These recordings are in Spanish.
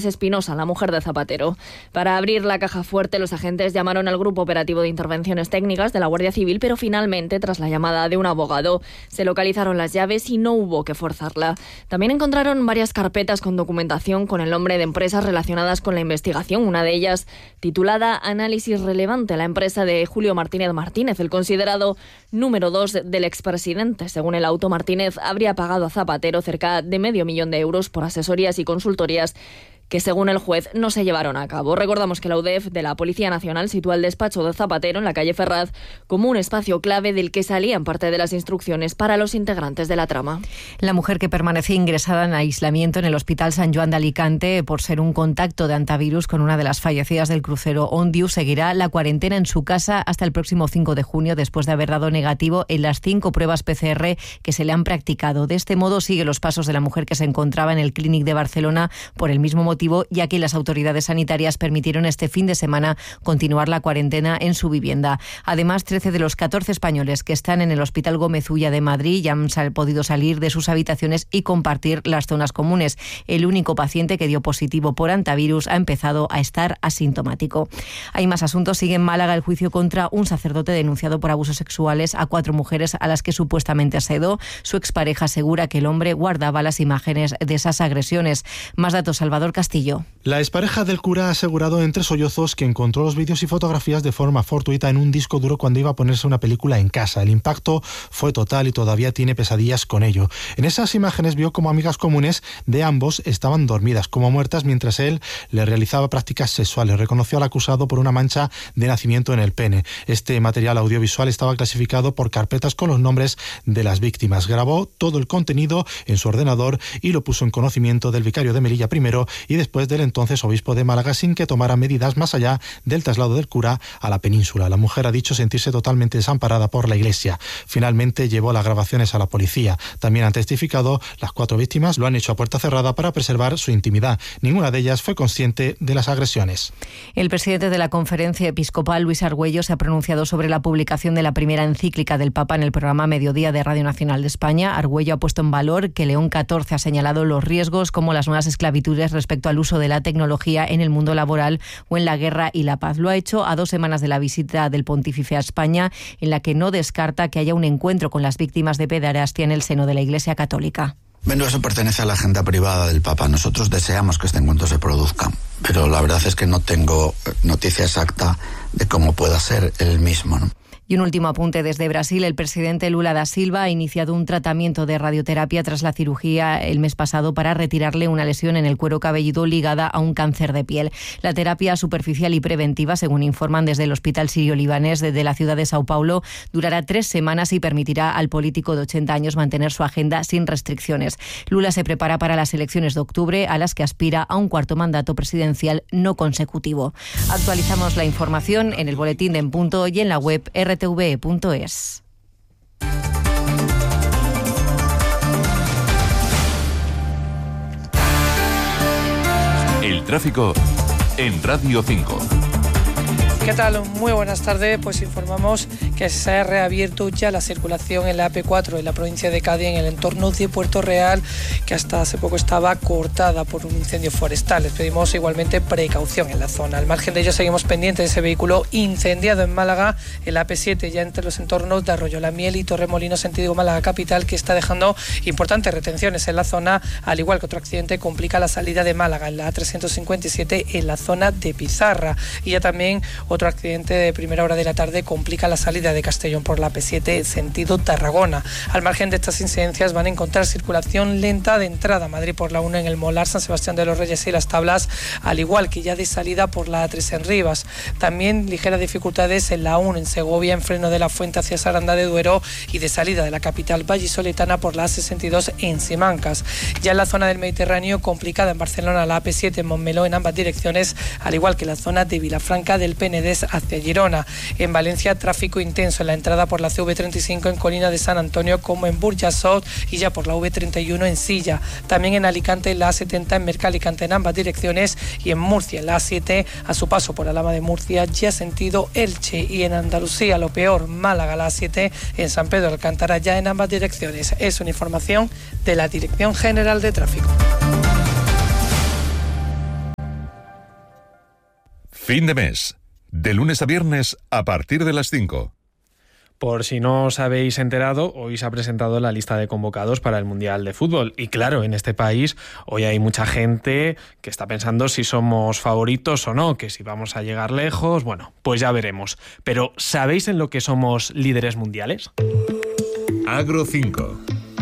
Ángeles Espinosa, la mujer de Zapatero. Para abrir la caja fuerte, los agentes llamaron al Grupo Operativo de Intervenciones Técnicas de la Guardia Civil, pero finalmente, tras la llamada de un abogado, se localizaron las llaves y no hubo que forzarla. También encontraron varias carpetas con documentación con el nombre de empresas relacionadas con la investigación, una de ellas titulada Análisis Relevante, la empresa de Julio Martínez Martínez, el considerado número 2 del expresidente. Según el auto, Martínez habría pagado a Zapatero cerca de $500.000 por asesorías y consultorías que, según el juez, no se llevaron a cabo. Recordamos que la UDEF de la Policía Nacional sitúa el despacho de Zapatero en la calle Ferraz como un espacio clave del que salían parte de las instrucciones para los integrantes de la trama. La mujer que permanecía ingresada en aislamiento en el Hospital San Joan de Alicante por ser un contacto de antivirus con una de las fallecidas del crucero Ondiu seguirá la cuarentena en su casa hasta el próximo 5 de junio después de haber dado negativo en las 5 pruebas PCR que se le han practicado. De este modo sigue los pasos de la mujer que se encontraba en el Clínic de Barcelona por el mismo motivo, ya que las autoridades sanitarias permitieron este fin de semana continuar la cuarentena en su vivienda. Además, 13 de los 14 españoles que están en el Hospital Gómez Ulla de Madrid ya han podido salir de sus habitaciones y compartir las zonas comunes. El único paciente que dio positivo por antivirus ha empezado a estar asintomático. Hay más asuntos. Sigue en Málaga el juicio contra un sacerdote denunciado por abusos sexuales a 4 mujeres a las que supuestamente asedó. Su expareja asegura que el hombre guardaba las imágenes de esas agresiones. Más datos, Salvador Castillo. La expareja del cura ha asegurado entre sollozos que encontró los vídeos y fotografías de forma fortuita en un disco duro cuando iba a ponerse una película en casa. El impacto fue total y todavía tiene pesadillas con ello. En esas imágenes vio como amigas comunes de ambos estaban dormidas, como muertas, mientras él le realizaba prácticas sexuales. Reconoció al acusado por una mancha de nacimiento en el pene. Este material audiovisual estaba clasificado por carpetas con los nombres de las víctimas. Grabó todo el contenido en su ordenador y lo puso en conocimiento del vicario de Melilla primero y después del entonces obispo de Málaga, sin que tomara medidas más allá del traslado del cura a la península. La mujer ha dicho sentirse totalmente desamparada por la Iglesia. Finalmente llevó las grabaciones a la policía. También han testificado las 4 víctimas, lo han hecho a puerta cerrada para preservar su intimidad. Ninguna de ellas fue consciente de las agresiones. El presidente de la Conferencia Episcopal, Luis Argüello, se ha pronunciado sobre la publicación de la primera encíclica del Papa en el programa Mediodía de Radio Nacional de España. Argüello ha puesto en valor que León XIV ha señalado los riesgos como las nuevas esclavitudes respecto al uso de la tecnología en el mundo laboral o en la guerra y la paz. Lo ha hecho a 2 semanas de la visita del pontífice a España, en la que no descarta que haya un encuentro con las víctimas de pederastia en el seno de la Iglesia Católica. Bueno, eso pertenece a la agenda privada del Papa. Nosotros deseamos que este encuentro se produzca, pero la verdad es que no tengo noticia exacta de cómo pueda ser el mismo, ¿no? Y un último apunte desde Brasil. El presidente Lula da Silva ha iniciado un tratamiento de radioterapia tras la cirugía el mes pasado para retirarle una lesión en el cuero cabelludo ligada a un cáncer de piel. La terapia superficial y preventiva, según informan desde el Hospital Sirio-Libanés de la ciudad de Sao Paulo, durará 3 semanas y permitirá al político de 80 años mantener su agenda sin restricciones. Lula se prepara para las elecciones de octubre, a las que aspira a un 4º mandato presidencial no consecutivo. Actualizamos la información en el boletín de En Punto y en la web rtve.es. El tráfico en Radio 5. ¿Qué tal? Muy buenas tardes. Pues informamos que se ha reabierto ya la circulación en la AP4 en la provincia de Cádiz, en el entorno de Puerto Real, que hasta hace poco estaba cortada por un incendio forestal. Les pedimos igualmente precaución en la zona. Al margen de ello, seguimos pendientes de ese vehículo incendiado en Málaga, en la AP7, ya entre los entornos de Arroyo la Miel y Torremolinos, sentido Málaga capital, que está dejando importantes retenciones en la zona, al igual que otro accidente complica la salida de Málaga en la A357 en la zona de Pizarra. Y ya también otro accidente de primera hora de la tarde complica la salida de Castellón por la P7 sentido Tarragona. Al margen de estas incidencias van a encontrar circulación lenta de entrada a Madrid por la 1 en el Molar, San Sebastián de los Reyes y Las Tablas, al igual que ya de salida por la A3 en Rivas. También ligeras dificultades en la 1 en Segovia, en Freno de la Fuente hacia Saranda de Duero, y de salida de la capital vallisoletana por la A62 en Simancas. Ya en la zona del Mediterráneo, complicada en Barcelona la AP7 en Montmeló en ambas direcciones, al igual que la zona de Vilafranca del Penedès hacia Girona. En Valencia, tráfico intenso en la entrada por la CV35 en Colina de San Antonio, como en Burjasot, y ya por la V31 en Silla. También en Alicante, la A70 en Mercalicante en ambas direcciones, y en Murcia, la A7 a su paso por Alhama de Murcia, ya sentido Elche. Y en Andalucía, lo peor, Málaga, la A7 en San Pedro de Alcántara, ya en ambas direcciones. Es una información de la Dirección General de Tráfico. Fin de mes. De lunes a viernes a partir de las 5. Por si no os habéis enterado, hoy se ha presentado la lista de convocados para el Mundial de Fútbol. Y claro, en este país hoy hay mucha gente que está pensando si somos favoritos o no, que si vamos a llegar lejos. Bueno, pues ya veremos. Pero ¿sabéis en lo que somos líderes mundiales? Agro 5.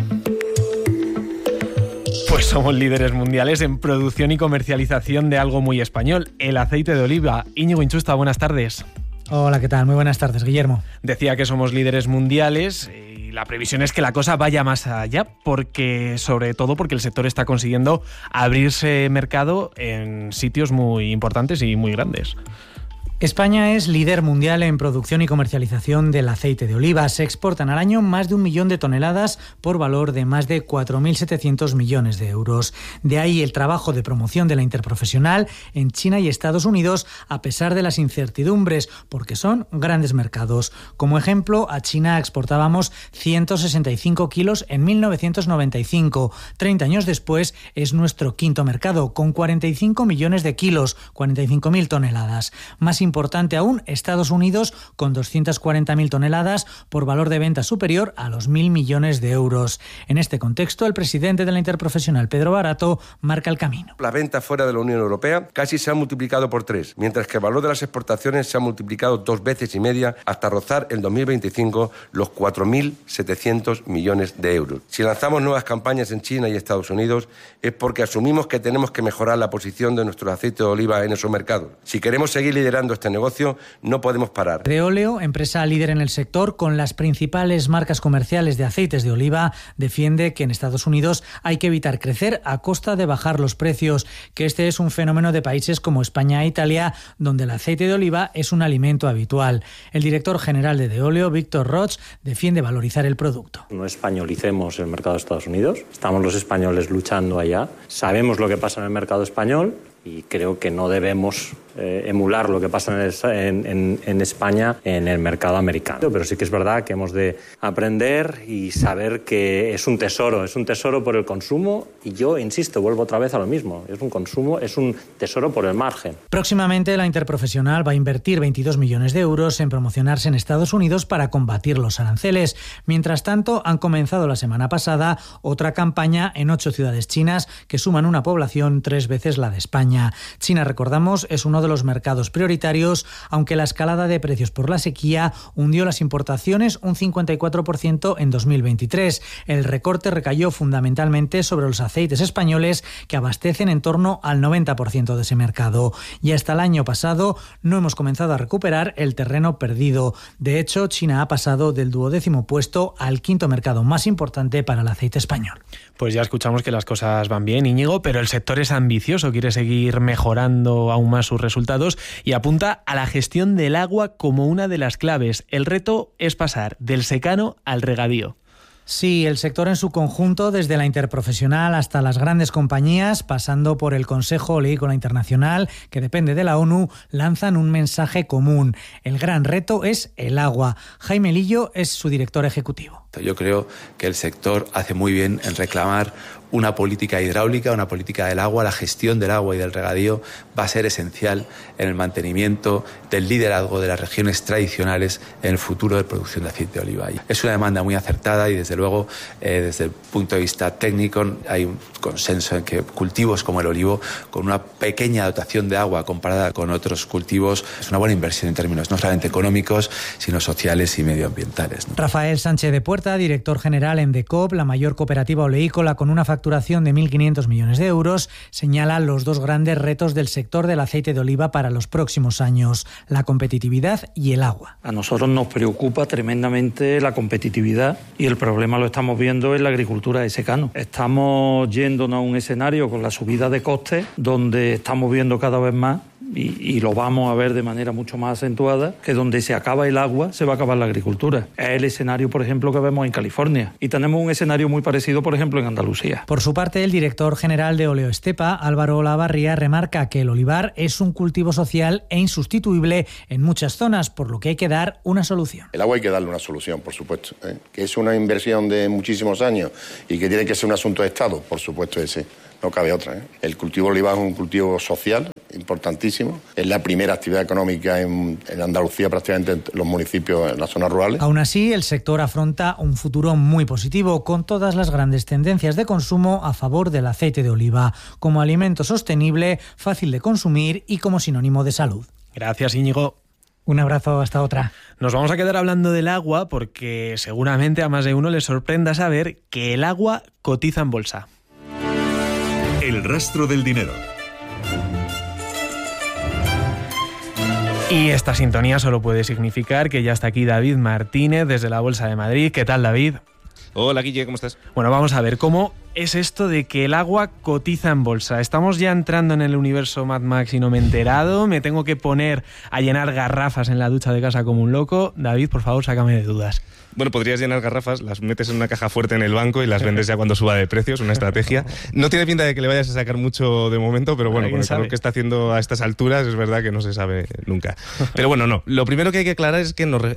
Pues somos líderes mundiales en producción y comercialización de algo muy español, el aceite de oliva. Íñigo Inchusta, buenas tardes. Hola, ¿qué tal? Muy buenas tardes, Guillermo. Decía que somos líderes mundiales y la previsión es que la cosa vaya más allá, sobre todo porque el sector está consiguiendo abrirse mercado en sitios muy importantes y muy grandes. España es líder mundial en producción y comercialización del aceite de oliva. Se exportan al año más de 1 millón de toneladas por valor de más de 4.700 millones de euros. De ahí el trabajo de promoción de la interprofesional en China y Estados Unidos, a pesar de las incertidumbres, porque son grandes mercados. Como ejemplo, a China exportábamos 165 kilos en 1995. 30 años después es nuestro quinto mercado, con 45 millones de kilos, 45.000 toneladas. Más importante aún, Estados Unidos, con 240.000 toneladas por valor de venta superior a los 1.000 millones de euros. En este contexto, el presidente de la Interprofesional, Pedro Barato, marca el camino. Las ventas fuera de la Unión Europea casi se han multiplicado por 3, mientras que el valor de las exportaciones se ha multiplicado 2 veces y media hasta rozar en 2025 los 4.700 millones de euros. Si lanzamos nuevas campañas en China y Estados Unidos es porque asumimos que tenemos que mejorar la posición de nuestro aceite de oliva en esos mercados. Si queremos seguir liderando este negocio, no podemos parar. Reoleo, empresa líder en el sector con las principales marcas comerciales de aceites de oliva, defiende que en Estados Unidos hay que evitar crecer a costa de bajar los precios, que este es un fenómeno de países como España e Italia, donde el aceite de oliva es un alimento habitual. El director general de Reoleo, Víctor Roch, defiende valorizar el producto. No españolicemos el mercado de Estados Unidos. Estamos los españoles luchando allá. Sabemos lo que pasa en el mercado español y creo que no debemos emular lo que pasa en España en el mercado americano. Pero sí que es verdad que hemos de aprender y saber que es un tesoro por el consumo y yo insisto, vuelvo otra vez a lo mismo, es un tesoro por el margen. Próximamente la Interprofesional va a invertir 22 millones de euros en promocionarse en Estados Unidos para combatir los aranceles. Mientras tanto, han comenzado la semana pasada otra campaña en 8 ciudades chinas que suman una población 3 veces la de España. China, recordamos, es uno de los mercados prioritarios, aunque la escalada de precios por la sequía hundió las importaciones un 54% en 2023. El recorte recayó fundamentalmente sobre los aceites españoles, que abastecen en torno al 90% de ese mercado. Y hasta el año pasado no hemos comenzado a recuperar el terreno perdido. De hecho, China ha pasado del 12º puesto al 5º mercado más importante para el aceite español. Pues ya escuchamos que las cosas van bien, Íñigo, pero el sector es ambicioso, quiere seguir mejorando aún más sus resultados y apunta a la gestión del agua como una de las claves. El reto es pasar del secano al regadío. Sí, el sector en su conjunto, desde la Interprofesional hasta las grandes compañías, pasando por el Consejo Oleícola Internacional, que depende de la ONU, lanzan un mensaje común. El gran reto es el agua. Jaime Lillo es su director ejecutivo. Yo creo que el sector hace muy bien en reclamar una política hidráulica, una política del agua. La gestión del agua y del regadío va a ser esencial en el mantenimiento del liderazgo de las regiones tradicionales en el futuro de producción de aceite de oliva. Es una demanda muy acertada y desde luego desde el punto de vista técnico hay un consenso en que cultivos como el olivo, con una pequeña dotación de agua comparada con otros cultivos, es una buena inversión en términos no solamente económicos, sino sociales y medioambientales, ¿no? Rafael Sánchez de Puerta, director general en DECOP, la mayor cooperativa oleícola con una facturación de 1.500 millones de euros, señala los dos grandes retos del sector del aceite de oliva para los próximos años: la competitividad y el agua. A nosotros nos preocupa tremendamente la competitividad y el problema lo estamos viendo en la agricultura de secano. Estamos yéndonos a un escenario con la subida de costes donde estamos viendo cada vez más y lo vamos a ver de manera mucho más acentuada, que donde se acaba el agua se va a acabar la agricultura. Es el escenario, por ejemplo, que vemos en California. Y tenemos un escenario muy parecido, por ejemplo, en Andalucía. Por su parte, el director general de Oleoestepa, Álvaro Olavarría, remarca que el olivar es un cultivo social e insustituible en muchas zonas, por lo que hay que dar una solución. El agua hay que darle una solución, por supuesto, que es una inversión de muchísimos años y que tiene que ser un asunto de Estado, por supuesto ese. No cabe otra. El cultivo de olivar es un cultivo social importantísimo. Es la primera actividad económica en Andalucía, prácticamente en los municipios, en las zonas rurales. Aún así, el sector afronta un futuro muy positivo, con todas las grandes tendencias de consumo a favor del aceite de oliva, como alimento sostenible, fácil de consumir y como sinónimo de salud. Gracias, Íñigo. Un abrazo, hasta otra. Nos vamos a quedar hablando del agua porque seguramente a más de uno le sorprenda saber que el agua cotiza en bolsa. El rastro del dinero. Y esta sintonía solo puede significar que ya está aquí David Martínez desde la Bolsa de Madrid. ¿Qué tal, David? Hola, Guille, ¿cómo estás? Bueno, vamos a ver, ¿cómo es esto de que el agua cotiza en bolsa? Estamos ya entrando en el universo Mad Max y no me he enterado. Me tengo que poner a llenar garrafas en la ducha de casa como un loco. David, por favor, sácame de dudas. Bueno, podrías llenar garrafas, las metes en una caja fuerte en el banco y las vendes ya cuando suba de precios, una estrategia. No tiene pinta de que le vayas a sacar mucho de momento, pero bueno, con el calor que está haciendo a estas alturas es verdad que no se sabe nunca. Pero bueno, no. Lo primero que hay que aclarar es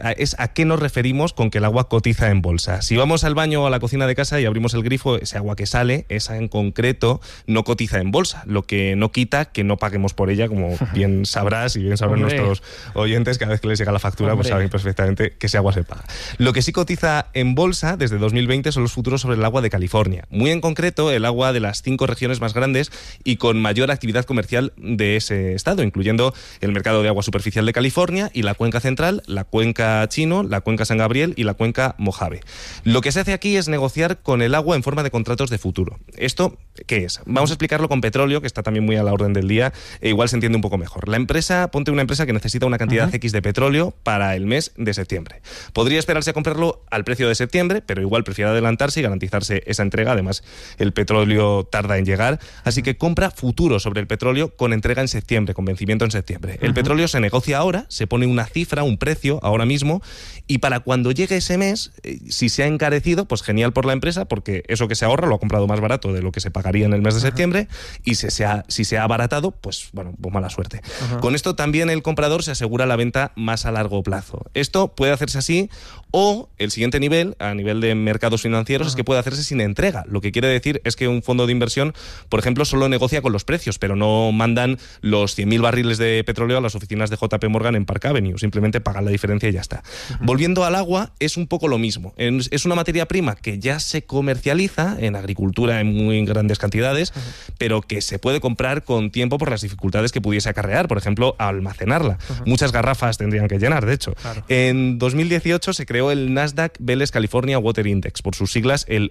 a qué nos referimos con que el agua cotiza en bolsa. Si vamos al baño o a la cocina de casa y abrimos el grifo, ese agua que sale, esa en concreto, no cotiza en bolsa, lo que no quita que no paguemos por ella, como bien sabrás y bien sabrán nuestros oyentes, cada vez que les llega la factura, pues saben perfectamente que ese agua se paga. Lo que sí cotiza en bolsa desde 2020 son los futuros sobre el agua de California. Muy en concreto, el agua de las 5 regiones más grandes y con mayor actividad comercial de ese estado, incluyendo el mercado de agua superficial de California y la cuenca central, la cuenca Chino, la cuenca San Gabriel y la cuenca Mojave. Lo que se hace aquí es negociar con el agua en forma de contratos de futuro. ¿Esto qué es? Vamos a explicarlo con petróleo, que está también muy a la orden del día, e igual se entiende un poco mejor. Ponte una empresa que necesita una cantidad X de petróleo para el mes de septiembre. Podría esperarse a comprarlo al precio de septiembre, pero igual prefiere adelantarse y garantizarse esa entrega. Además, el petróleo tarda en llegar, así que compra futuro sobre el petróleo con entrega en septiembre, con vencimiento en septiembre. El petróleo se negocia ahora, se pone una cifra, un precio ahora mismo, y para cuando llegue ese mes, si se ha encarecido, pues genial por la empresa, porque eso que se ahorra lo ha comprado más barato de lo que se pagaría en el mes de septiembre, y si se ha abaratado, pues bueno, pues mala suerte. Con esto también el comprador se asegura la venta más a largo plazo. Esto puede hacerse así, o el siguiente nivel, a nivel de mercados financieros, es que puede hacerse sin entrega. Lo que quiere decir es que un fondo de inversión, por ejemplo, solo negocia con los precios, pero no mandan los 100.000 barriles de petróleo a las oficinas de JP Morgan en Park Avenue, simplemente pagan la diferencia y ya está. Volviendo al agua, es un poco lo mismo. Es una materia prima que ya se comercializa en agricultura en muy grandes cantidades, pero que se puede comprar con tiempo por las dificultades que pudiese acarrear, por ejemplo, almacenarla. Muchas garrafas tendrían que llenar, de hecho. En 2018 se creó el Nasdaq Veles California Water Index, por sus siglas el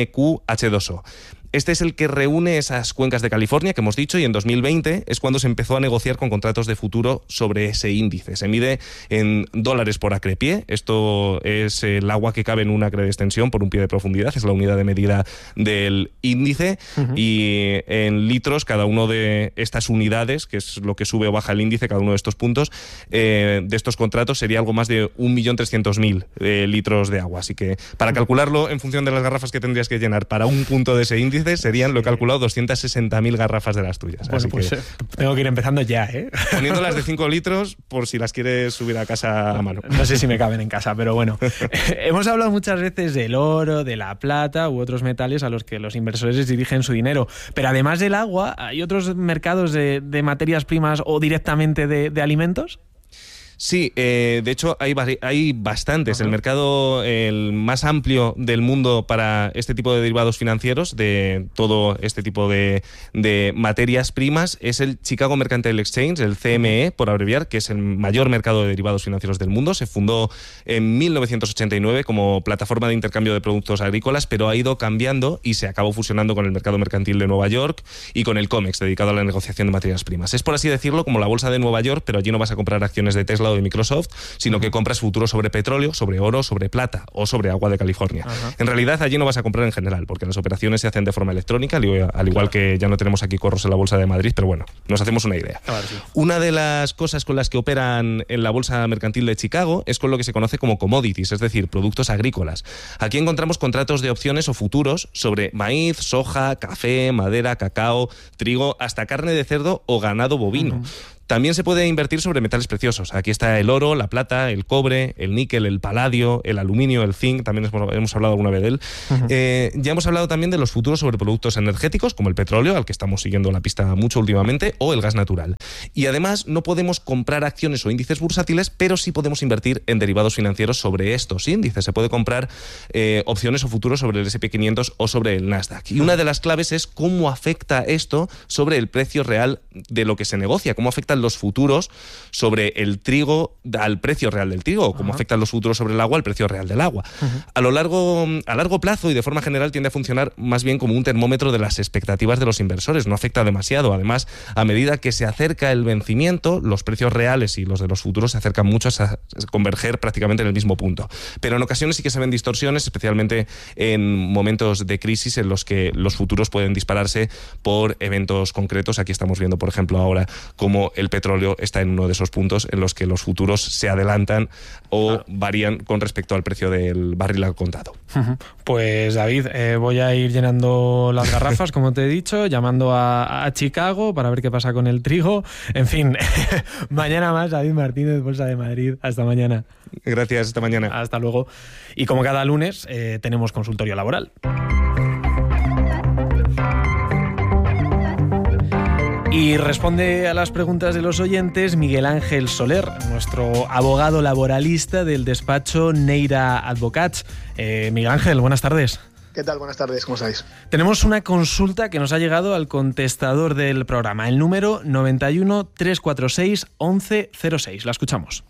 NQH2O. Este es el que reúne esas cuencas de California que hemos dicho, y en 2020 es cuando se empezó a negociar con contratos de futuro sobre ese índice. Se mide en dólares por acre-pie. Esto es el agua que cabe en un acre de extensión por un pie de profundidad. Es la unidad de medida del índice. Y en litros, cada uno de estas unidades, que es lo que sube o baja el índice, cada uno de estos puntos, de estos contratos, sería algo más de 1.300.000 litros de agua. Así que para calcularlo en función de las garrafas que tendrías que llenar para un punto de ese índice, serían, lo he calculado, 260.000 garrafas de las tuyas. Bueno, así pues que, tengo que ir empezando ya, ¿eh? Poniéndolas de 5 litros por si las quieres subir a casa a mano. No sé si me caben en casa, pero bueno. Hemos hablado muchas veces del oro, de la plata u otros metales a los que los inversores dirigen su dinero. Pero además del agua, ¿hay otros mercados de materias primas o directamente de alimentos? Sí, de hecho hay bastantes. El mercado más amplio del mundo para este tipo de derivados financieros, de todo este tipo de materias primas, es el Chicago Mercantile Exchange, el CME, por abreviar, que es el mayor mercado de derivados financieros del mundo. Se fundó en 1989 como plataforma de intercambio de productos agrícolas, pero ha ido cambiando y se acabó fusionando con el mercado mercantil de Nueva York y con el COMEX, dedicado a la negociación de materias primas. Es, por así decirlo, como la bolsa de Nueva York, pero allí no vas a comprar acciones de Tesla o de Microsoft, sino que compras futuros sobre petróleo, sobre oro, sobre plata o sobre agua de California. En realidad allí no vas a comprar en general, porque las operaciones se hacen de forma electrónica, al igual que ya no tenemos aquí corros en la bolsa de Madrid, pero bueno, nos hacemos una idea. Una de las cosas con las que operan en la bolsa mercantil de Chicago es con lo que se conoce como commodities, es decir, productos agrícolas. Aquí encontramos contratos de opciones o futuros sobre maíz, soja, café, madera, cacao, trigo, hasta carne de cerdo o ganado bovino. También se puede invertir sobre metales preciosos. Aquí está el oro, la plata, el cobre, el níquel, el paladio, el aluminio, el zinc, también hemos hablado alguna vez de él. Ya hemos hablado también de los futuros sobre productos energéticos, como el petróleo, al que estamos siguiendo la pista mucho últimamente, o el gas natural. Y además no podemos comprar acciones o índices bursátiles, pero sí podemos invertir en derivados financieros sobre estos índices. Se puede comprar opciones o futuros sobre el S&P 500 o sobre el Nasdaq. Y una de las claves es cómo afecta esto sobre el precio real de lo que se negocia, cómo afectan los futuros sobre el trigo al precio real del trigo, o cómo afectan los futuros sobre el agua al precio real del agua. A largo plazo y de forma general tiende a funcionar más bien como un termómetro de las expectativas de los inversores, no afecta demasiado. Además, a medida que se acerca el vencimiento, los precios reales y los de los futuros se acercan mucho a converger prácticamente en el mismo punto. Pero en ocasiones sí que se ven distorsiones, especialmente en momentos de crisis en los que los futuros pueden dispararse por eventos concretos. Aquí estamos viendo, por ejemplo, ahora cómo el petróleo está en uno de esos puntos en los que los futuros se adelantan o varían con respecto al precio del barril al contado. Pues David, voy a ir llenando las garrafas, como te he dicho, llamando a Chicago para ver qué pasa con el trigo. En fin, mañana más, David Martínez, Bolsa de Madrid. Hasta mañana. Gracias, hasta mañana. Hasta luego. Y como cada lunes, tenemos consultorio laboral. Y responde a las preguntas de los oyentes Miguel Ángel Soler, nuestro abogado laboralista del despacho Neira Advocats. Miguel Ángel, buenas tardes. ¿Qué tal? Buenas tardes, ¿cómo estáis? Tenemos una consulta que nos ha llegado al contestador del programa, el número 91 346 1106. La escuchamos.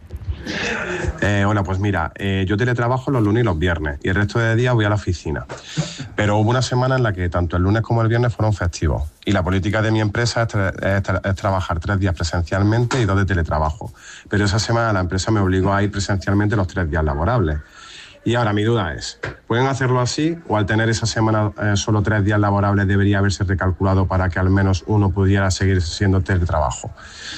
Hola, pues mira, yo teletrabajo los lunes y los viernes y el resto de días voy a la oficina. Pero hubo una semana en la que tanto el lunes como el viernes fueron festivos y la política de mi empresa es trabajar 3 días presencialmente y 2 de teletrabajo. Pero esa semana la empresa me obligó a ir presencialmente los 3 días laborables. Y ahora mi duda es, ¿pueden hacerlo así o al tener esa semana solo 3 días laborables debería haberse recalculado para que al menos uno pudiera seguir siendo teletrabajo?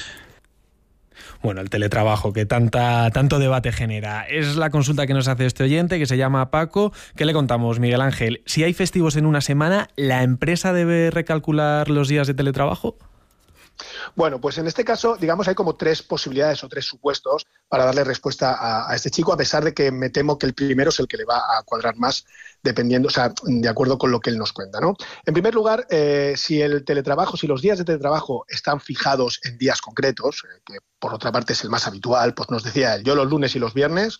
Bueno, el teletrabajo que tanto debate genera. Es la consulta que nos hace este oyente, que se llama Paco. ¿Qué le contamos, Miguel Ángel? Si hay festivos en una semana, ¿la empresa debe recalcular los días de teletrabajo? Bueno, pues en este caso, digamos, hay como 3 posibilidades o 3 supuestos para darle respuesta a este chico, a pesar de que me temo que el primero es el que le va a cuadrar más, dependiendo, o sea, de acuerdo con lo que él nos cuenta, ¿no? En primer lugar, si los días de teletrabajo están fijados en días concretos, que por otra parte es el más habitual, pues nos decía él, yo los lunes y los viernes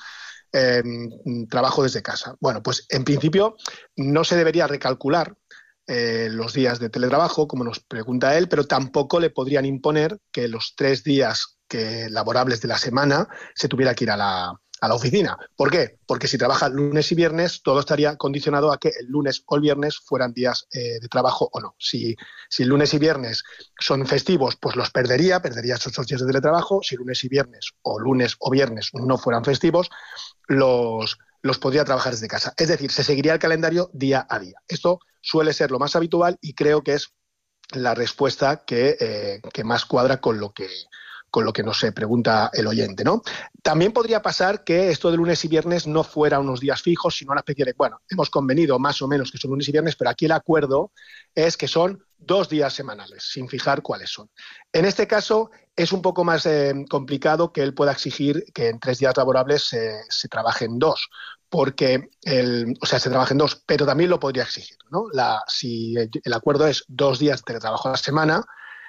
trabajo desde casa. Bueno, pues en principio no se debería recalcular los días de teletrabajo, como nos pregunta él, pero tampoco le podrían imponer que los 3 días laborables de la semana se tuviera que ir a la oficina. ¿Por qué? Porque si trabaja lunes y viernes, todo estaría condicionado a que el lunes o el viernes fueran días de trabajo o no. Si el lunes y viernes son festivos, pues los perdería esos 2 días de teletrabajo. Si lunes y viernes o viernes no fueran festivos, los podría trabajar desde casa. Es decir, se seguiría el calendario día a día. Esto suele ser lo más habitual y creo que es la respuesta que más cuadra con lo que nos pregunta el oyente, ¿no? También podría pasar que esto de lunes y viernes no fuera unos días fijos, sino una especie de, bueno, hemos convenido más o menos que son lunes y viernes, pero aquí el acuerdo es que son 2 días semanales, sin fijar cuáles son. En este caso es un poco más complicado que él pueda exigir que en 3 días laborables se trabajen 2, porque se trabajen 2, pero también lo podría exigir, ¿no? Si el acuerdo es 2 días de teletrabajo a la semana,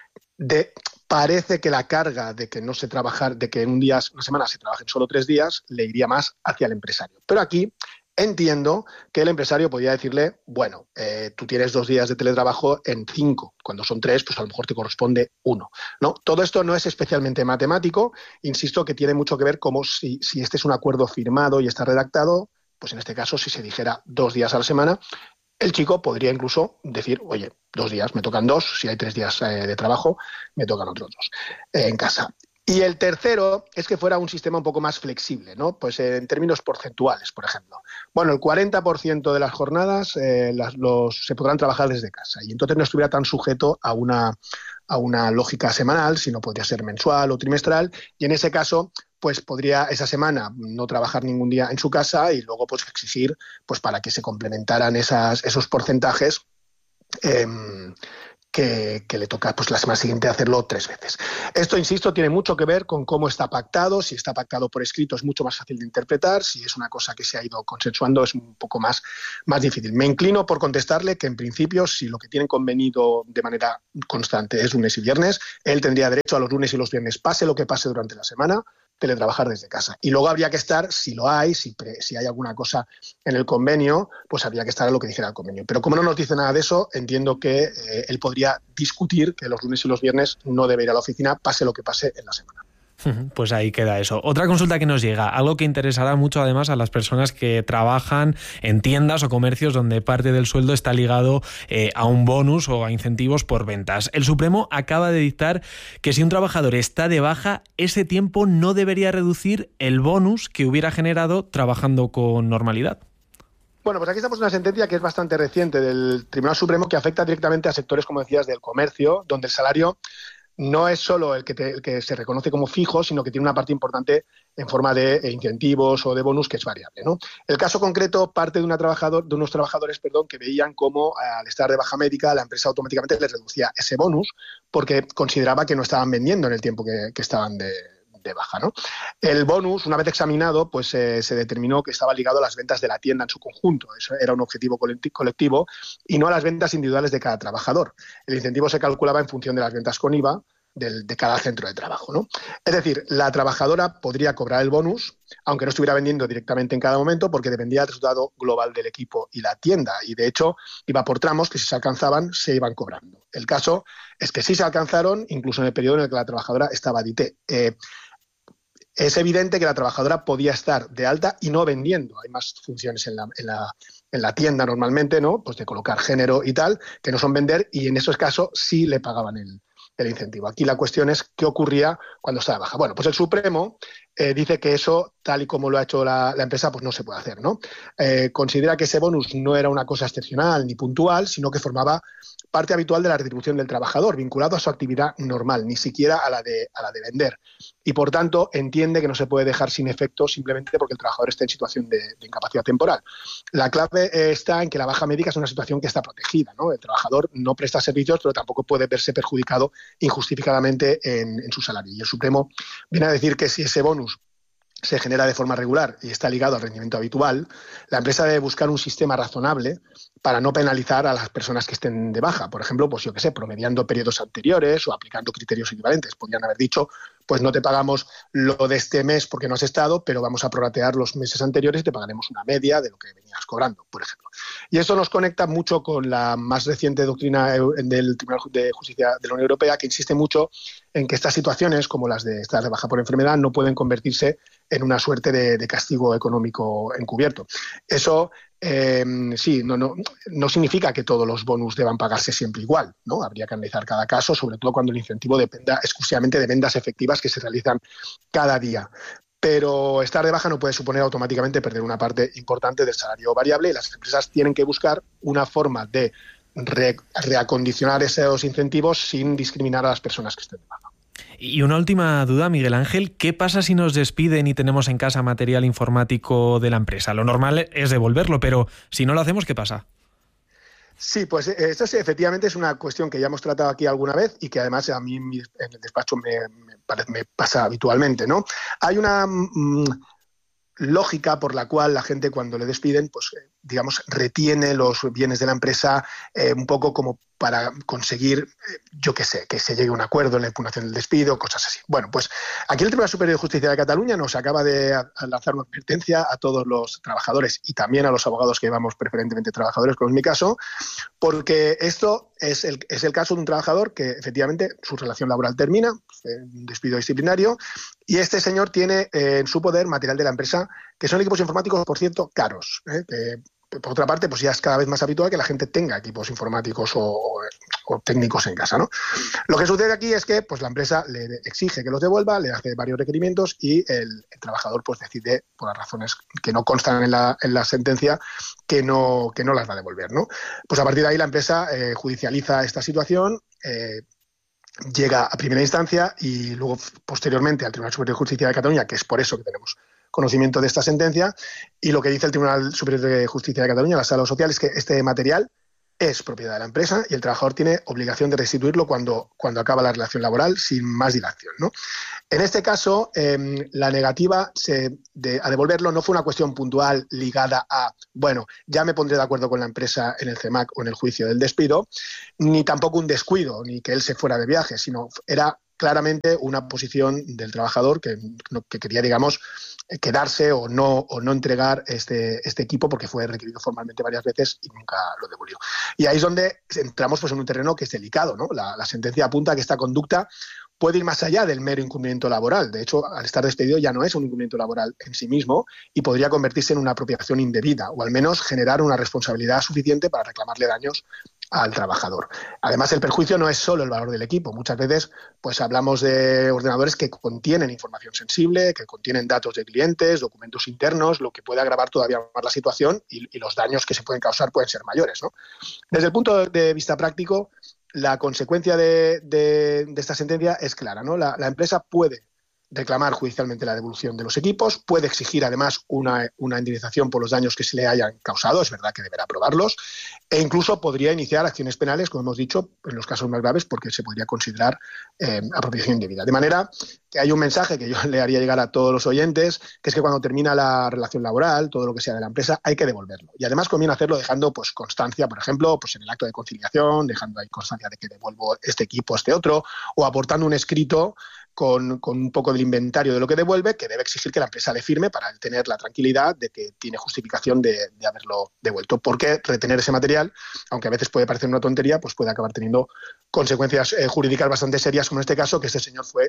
parece que la carga de que no se trabajar, de que en una semana se trabajen solo 3 días, le iría más hacia el empresario. Pero aquí entiendo que el empresario podría decirle, bueno, tú tienes 2 días de teletrabajo en 5, cuando son 3, pues a lo mejor te corresponde 1, ¿no? Todo esto no es especialmente matemático, insisto que tiene mucho que ver como si este es un acuerdo firmado y está redactado, pues en este caso si se dijera 2 días a la semana, el chico podría incluso decir, oye, 2 días, me tocan 2, si hay 3 días de trabajo, me tocan otros 2 en casa. Y el tercero es que fuera un sistema un poco más flexible, ¿no? Pues en términos porcentuales, por ejemplo. Bueno, el 40% de las jornadas se podrán trabajar desde casa y entonces no estuviera tan sujeto a una lógica semanal, sino podría ser mensual o trimestral, y en ese caso pues podría esa semana no trabajar ningún día en su casa y luego pues exigir pues para que se complementaran esos porcentajes que le toca pues la semana siguiente hacerlo 3 veces. Esto, insisto, tiene mucho que ver con cómo está pactado. Si está pactado por escrito es mucho más fácil de interpretar. Si es una cosa que se ha ido consensuando es un poco más difícil. Me inclino por contestarle que en principio, si lo que tienen convenido de manera constante es lunes y viernes, él tendría derecho a los lunes y los viernes, pase lo que pase durante la semana, teletrabajar desde casa. Y luego habría que estar, si lo hay, si hay alguna cosa en el convenio, pues habría que estar a lo que dijera el convenio. Pero como no nos dice nada de eso, entiendo que él podría discutir que los lunes y los viernes no debe ir a la oficina, pase lo que pase en la semana. Pues ahí queda eso. Otra consulta que nos llega, algo que interesará mucho además a las personas que trabajan en tiendas o comercios donde parte del sueldo está ligado a un bonus o a incentivos por ventas. El Supremo acaba de dictar que si un trabajador está de baja, ese tiempo no debería reducir el bonus que hubiera generado trabajando con normalidad. Bueno, pues aquí estamos en una sentencia que es bastante reciente del Tribunal Supremo que afecta directamente a sectores, como decías, del comercio, donde el salario no es solo el que se reconoce como fijo, sino que tiene una parte importante en forma de incentivos o de bonus que es variable, ¿no? El caso concreto parte de unos trabajadores que veían cómo al estar de baja médica la empresa automáticamente les reducía ese bonus porque consideraba que no estaban vendiendo en el tiempo que estaban de baja, ¿no? El bonus, una vez examinado, pues se determinó que estaba ligado a las ventas de la tienda en su conjunto. Eso era un objetivo colectivo y no a las ventas individuales de cada trabajador. El incentivo se calculaba en función de las ventas con IVA de cada centro de trabajo, ¿no? Es decir, la trabajadora podría cobrar el bonus, aunque no estuviera vendiendo directamente en cada momento, porque dependía del resultado global del equipo y la tienda. Y de hecho, iba por tramos que si se alcanzaban, se iban cobrando. El caso es que sí se alcanzaron, incluso en el periodo en el que la trabajadora estaba de IT. Es evidente que la trabajadora podía estar de alta y no vendiendo. Hay más funciones en la tienda normalmente, ¿no? Pues de colocar género y tal, que no son vender, y en esos casos sí le pagaban el incentivo. Aquí la cuestión es qué ocurría cuando estaba baja. Bueno, pues el Supremo dice que eso, tal y como lo ha hecho la empresa, pues no se puede hacer, ¿no? Considera que ese bonus no era una cosa excepcional ni puntual, sino que formaba parte habitual de la retribución del trabajador, vinculado a su actividad normal, ni siquiera a la de vender. Y por tanto entiende que no se puede dejar sin efecto simplemente porque el trabajador está en situación de incapacidad temporal. La clave está en que la baja médica es una situación que está protegida, ¿no? El trabajador no presta servicios, pero tampoco puede verse perjudicado injustificadamente en su salario. Y el Supremo viene a decir que si ese bonus se genera de forma regular y está ligado al rendimiento habitual, la empresa debe buscar un sistema razonable para no penalizar a las personas que estén de baja. Por ejemplo, pues yo qué sé, promediando periodos anteriores o aplicando criterios equivalentes. Podrían haber dicho, pues no te pagamos lo de este mes porque no has estado, pero vamos a prorratear los meses anteriores y te pagaremos una media de lo que venías cobrando, por ejemplo. Y eso nos conecta mucho con la más reciente doctrina del Tribunal de Justicia de la Unión Europea, que insiste mucho en que estas situaciones, como las de estar de baja por enfermedad, no pueden convertirse en una suerte de castigo económico encubierto. Eso sí, no significa que todos los bonus deban pagarse siempre igual, ¿no? Habría que analizar cada caso, sobre todo cuando el incentivo dependa exclusivamente de ventas efectivas que se realizan cada día. Pero estar de baja no puede suponer automáticamente perder una parte importante del salario variable y las empresas tienen que buscar una forma de reacondicionar esos incentivos sin discriminar a las personas que estén de baja. Y una última duda, Miguel Ángel, ¿qué pasa si nos despiden y tenemos en casa material informático de la empresa? Lo normal es devolverlo, pero si no lo hacemos, ¿qué pasa? Sí, pues esto sí, efectivamente es una cuestión que ya hemos tratado aquí alguna vez y que además a mí en el despacho me pasa habitualmente, ¿no? Hay una lógica por la cual la gente cuando le despiden, pues digamos, retiene los bienes de la empresa un poco como para conseguir, yo qué sé, que se llegue a un acuerdo en la impugnación del despido, cosas así. Bueno, pues aquí el Tribunal Superior de Justicia de Cataluña nos acaba de lanzar una advertencia a todos los trabajadores y también a los abogados que llevamos preferentemente trabajadores, como es mi caso, porque esto es el caso de un trabajador que efectivamente su relación laboral termina, un despido disciplinario, y este señor tiene en su poder material de la empresa, que son equipos informáticos, por cierto, caros, que por otra parte, pues ya es cada vez más habitual que la gente tenga equipos informáticos o técnicos en casa, ¿no? Lo que sucede aquí es que pues la empresa le exige que los devuelva, le hace varios requerimientos y el trabajador pues decide, por las razones que no constan en la sentencia, que no las va a devolver, ¿no? Pues a partir de ahí la empresa judicializa esta situación, llega a primera instancia y luego posteriormente al Tribunal Superior de Justicia de Cataluña, que es por eso que tenemos conocimiento de esta sentencia, y lo que dice el Tribunal Superior de Justicia de Cataluña, la Sala Social, es que este material es propiedad de la empresa y el trabajador tiene obligación de restituirlo cuando acaba la relación laboral sin más dilación, ¿no? En este caso, la negativa a devolverlo no fue una cuestión puntual ligada a, bueno, ya me pondré de acuerdo con la empresa en el CEMAC o en el juicio del despido, ni tampoco un descuido, ni que él se fuera de viaje, sino era claramente una posición del trabajador que quería, digamos, quedarse o no entregar este equipo porque fue requerido formalmente varias veces y nunca lo devolvió. Y ahí es donde entramos pues en un terreno que es delicado, ¿no? La sentencia apunta a que esta conducta puede ir más allá del mero incumplimiento laboral. De hecho, al estar despedido ya no es un incumplimiento laboral en sí mismo y podría convertirse en una apropiación indebida o al menos generar una responsabilidad suficiente para reclamarle daños al trabajador. Además, el perjuicio no es solo el valor del equipo. Muchas veces pues hablamos de ordenadores que contienen información sensible, que contienen datos de clientes, documentos internos, lo que puede agravar todavía más la situación y los daños que se pueden causar pueden ser mayores, ¿no? Desde el punto de vista práctico, la consecuencia de esta sentencia es clara, ¿no? La empresa puede reclamar judicialmente la devolución de los equipos, puede exigir además una indemnización por los daños que se le hayan causado, es verdad que deberá probarlos, e incluso podría iniciar acciones penales, como hemos dicho, en los casos más graves, porque se podría considerar apropiación indebida. De manera que hay un mensaje que yo le haría llegar a todos los oyentes, que es que cuando termina la relación laboral, todo lo que sea de la empresa, hay que devolverlo. Y además conviene hacerlo dejando pues constancia, por ejemplo, pues en el acto de conciliación, dejando ahí constancia de que devuelvo este equipo, este otro, o aportando un escrito con un poco del inventario de lo que devuelve, que debe exigir que la empresa le firme para tener la tranquilidad de que tiene justificación de haberlo devuelto. Porque retener ese material, aunque a veces puede parecer una tontería, pues puede acabar teniendo consecuencias jurídicas bastante serias, como en este caso, que este señor fue,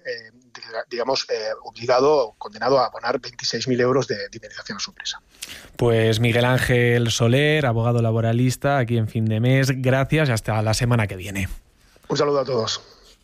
obligado o condenado a abonar 26.000 euros de indemnización a su empresa. Pues Miguel Ángel Soler, abogado laboralista, aquí en Fin de Mes. Gracias y hasta la semana que viene. Un saludo a todos.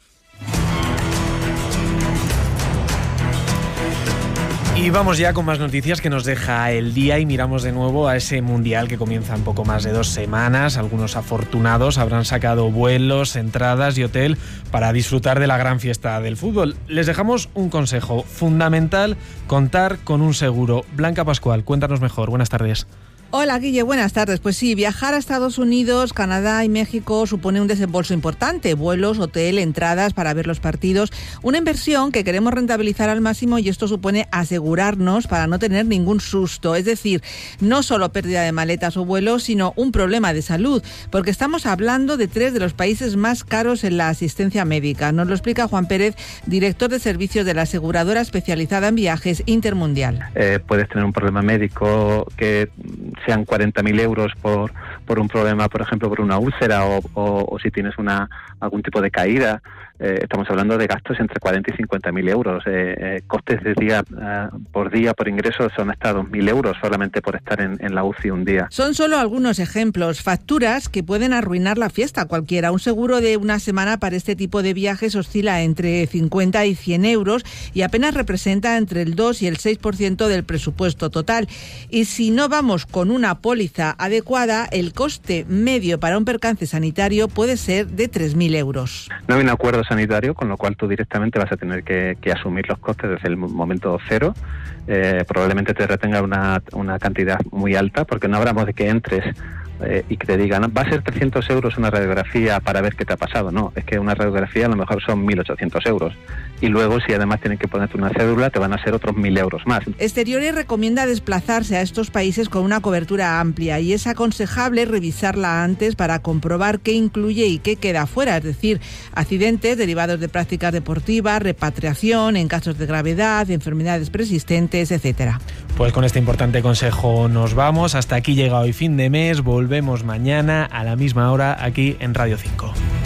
Y vamos ya con más noticias que nos deja el día y miramos de nuevo a ese mundial que comienza en poco más de 2 semanas. Algunos afortunados habrán sacado vuelos, entradas y hotel para disfrutar de la gran fiesta del fútbol. Les dejamos un consejo fundamental: contar con un seguro. Blanca Pascual, cuéntanos mejor. Buenas tardes. Hola, Guille, buenas tardes. Pues sí, viajar a Estados Unidos, Canadá y México supone un desembolso importante. Vuelos, hotel, entradas para ver los partidos. Una inversión que queremos rentabilizar al máximo y esto supone asegurarnos para no tener ningún susto. Es decir, no solo pérdida de maletas o vuelos, sino un problema de salud. Porque estamos hablando de 3 de los países más caros en la asistencia médica. Nos lo explica Juan Pérez, director de servicios de la aseguradora especializada en viajes Intermundial. Puedes tener un problema médico que sean 40.000 euros por un problema, por ejemplo, por una úlcera o si tienes algún tipo de caída. Estamos hablando de gastos entre 40 y 50.000 euros. Costes de día por ingreso son hasta 2.000 euros solamente por estar en la UCI un día. Son solo algunos ejemplos, facturas que pueden arruinar la fiesta a cualquiera. Un seguro de una semana para este tipo de viajes oscila entre 50 y 100 euros y apenas representa entre el 2 y el 6% del presupuesto total. Y si no vamos con una póliza adecuada, el coste medio para un percance sanitario puede ser de 3.000 euros. No hay un acuerdo sanitario, con lo cual tú directamente vas a tener que asumir los costes desde el momento cero. Probablemente te retenga una cantidad muy alta, porque no hablamos de que entres y que te digan, va a ser 300 euros una radiografía para ver qué te ha pasado. No, es que una radiografía a lo mejor son 1.800 euros. Y luego, si además tienen que ponerte una cédula, te van a ser otros 1.000 euros más. Exteriores recomienda desplazarse a estos países con una cobertura amplia y es aconsejable revisarla antes para comprobar qué incluye y qué queda fuera, es decir, accidentes derivados de prácticas deportivas, repatriación en casos de gravedad, enfermedades persistentes, etcétera. Pues con este importante consejo nos vamos. Hasta aquí llega hoy Fin de Mes. Volvemos mañana a la misma hora aquí en Radio 5.